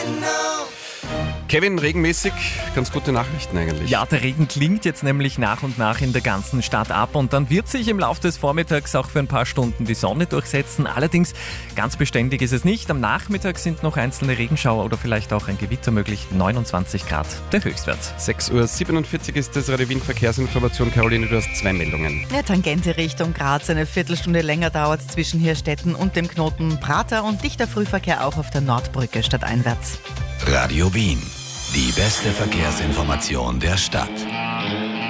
Kevin, regenmäßig, ganz gute Nachrichten eigentlich. Ja, der Regen klingt jetzt nämlich nach und nach in der ganzen Stadt ab und dann wird sich im Laufe des Vormittags auch für ein paar Stunden die Sonne durchsetzen. Allerdings ganz beständig ist es nicht. Am Nachmittag sind noch einzelne Regenschauer oder vielleicht auch ein Gewitter möglich. 29 Grad der Höchstwert. 6:47 Uhr ist das Radio Wien Verkehrsinformation. Caroline, du hast 2 Meldungen. Ja, Tangente Richtung Graz. Eine Viertelstunde länger dauert es zwischen Hirstetten und dem Knoten Prater und dichter Frühverkehr auch auf der Nordbrücke stadteinwärts. Radio Wien. Die beste Verkehrsinformation der Stadt.